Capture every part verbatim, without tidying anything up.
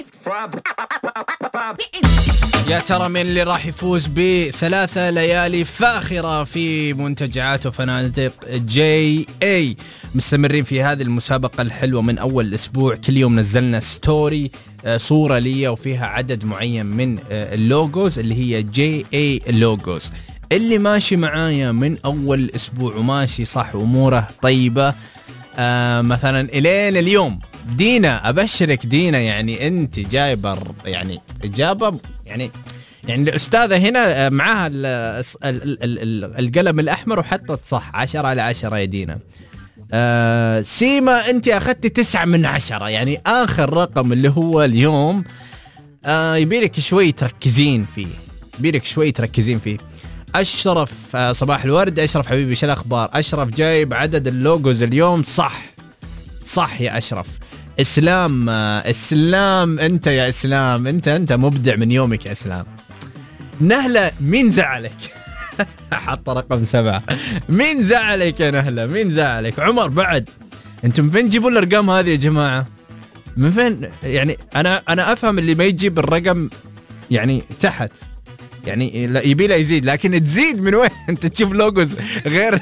يا ترى من اللي راح يفوز بثلاثة ليالي فاخرة في منتجعات وفنادق جي اي؟ مستمرين في هذه المسابقة الحلوة من أول الأسبوع. كل يوم نزلنا ستوري صورة لي وفيها عدد معين من اللوجوز اللي هي جي اي اللوجوز. اللي ماشي معايا من أول الأسبوع وماشي صح وأموره طيبة آه مثلا إلين اليوم دينا، أبشرك دينا، يعني أنت جايبة يعني إجابة يعني يعني الأستاذة هنا معها القلم الأحمر وحطت صح عشرة على عشرة يا دينا. آه سيما أنت أخذت تسعة من عشرة، يعني آخر رقم اللي هو اليوم آه يبيلك شوي تركزين فيه، يبيلك شوي تركزين فيه. أشرف آه صباح الورد. أشرف حبيبي شو الأخبار؟ أشرف جايب عدد اللوجوز اليوم صح صح يا أشرف. إسلام آه إسلام أنت يا إسلام، أنت أنت مبدع من يومك يا إسلام. نهلة مين زعلك؟ حط رقم سبعة. مين زعلك يا نهلة؟ مين زعلك؟ عمر بعد. أنتم فين تجيبون الأرقام هذه يا جماعة؟ من فين؟ يعني أنا أنا أفهم اللي ما يجيب الرقم يعني تحت، يعني لا يبي لا يزيد، لكن تزيد من وين؟ أنت تشوف لوجوز غير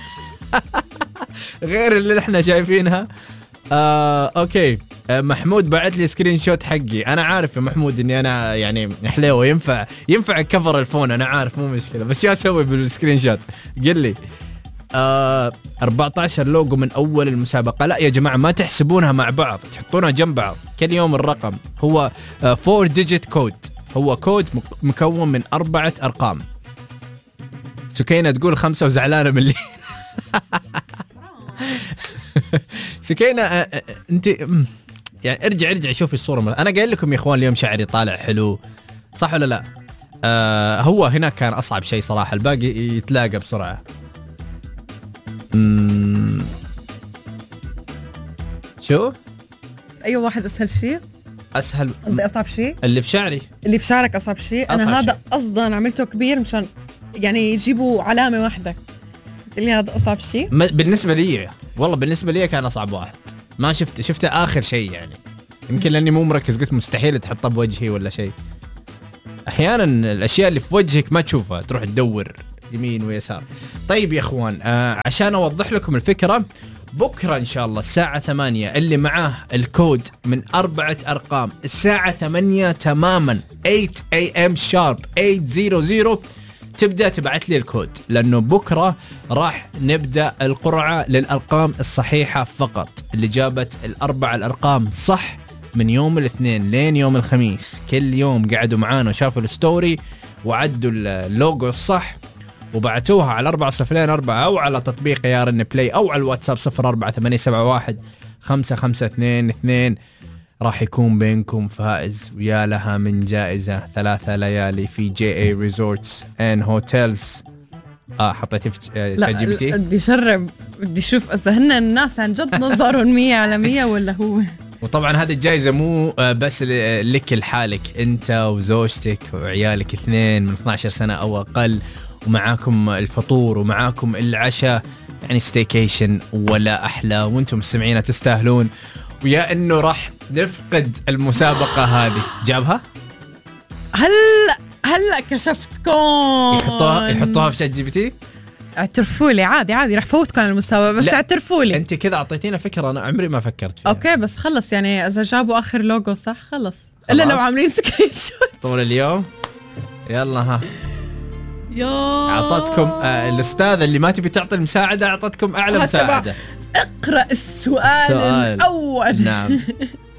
غير اللي احنا شايفينها. آه، أوكي. آه، محمود بعت لي سكرين شوت حقي. أنا عارف يا محمود إني أنا يعني حليوة، ينفع ينفع كفر الفون، أنا عارف مو مشكلة، بس يا أسوي بالسكرين شوت قل لي. آه، أربعة عشر لوجو من أول المسابقة. لا يا جماعة ما تحسبونها مع بعض، تحطونها جنب بعض. كل يوم الرقم هو آه فور ديجيت كود، هو كود مكون من أربعة أرقام. سكينة تقول خمسة وزعلانة من اللي سكينة أنت يعني ارجع ارجع شوفي الصورة. أنا قايل لكم يا إخوان اليوم شعري طالع حلو صح ولا لا؟ آه هو هنا كان أصعب شيء صراحة، الباقي يتلاقى بسرعة. مم. شو؟ أيوة واحد أسهل شيء؟ أسهل قصدي أصعب شيء؟ اللي بشعري اللي بشعرك أصعب شيء. أنا هذا أصلاً عملته كبير مشان يعني يجيبوا علامة واحدة. اللي هذا أصعب شيء بالنسبة لي، والله بالنسبة لي كان أصعب واحد. ما شفت شفته آخر شيء يعني، يمكن لأني مو مركز، قلت مستحيل تحطه بوجهي ولا شيء. أحياناً الأشياء اللي في وجهك ما تشوفها، تروح تدور يمين ويسار. طيب يا إخوان آه عشان أوضح لكم الفكرة، بكرة إن شاء الله الساعة ثمانية اللي معاه الكود من أربعة أرقام الساعة ثمانية تماماً ثمانية إيه إم sharp ثمانية مية تبدأ تبعت لي الكود، لأنه بكرة راح نبدأ القرعة للأرقام الصحيحة فقط. اللي جابت الأربع الأرقام صح من يوم الاثنين لين يوم الخميس، كل يوم قعدوا معانا وشافوا الستوري وعدوا اللوجو الصح وبعتوها على أربعة صفرين أربعة أو على تطبيق يا رن بلاي أو على الواتساب صفر أربعة ثمانية سبعة واحد خمسة خمسة اثنين اثنين، راح يكون بينكم فائز ويا لها من جائزة ثلاثة ليالي في جي اي ريزورتس اند هوتيلز. اه حطيتي في شات جي بي تي؟ بدي شرب، بدي اشوف اذا هن الناس عن جد نظرهم مية على مية ولا هو. وطبعا هذه الجائزة مو بس لك لحالك، انت وزوجتك وعيالك اثنين من اثناشر سنة او اقل، ومعاكم الفطور ومعاكم العشاء، يعني ستيكيشن ولا أحلى. وانتم مستمعين تستاهلون. ويا إنه راح نفقد المسابقة هذه. جابها؟ هلا هلا كشفتكم. يحطوها يحطوها في شات جي بي تي؟ اعترفوا لي عادي عادي راح فوتكم على المسابقة، بس اعترفوا لي. انت كذا اعطيتينا فكرة انا عمري ما فكرت فيها. اوكي بس خلص، يعني اذا جابوا اخر لوجو صح خلص, خلص. الا لو عاملين سكرين شوت طول اليوم. يلا ها يا اعطتكم آه الاستاذ اللي ما تبي تعطي المساعدة اعطتكم اعلى مساعدة. اقرأ السؤال, السؤال. الاول. نعم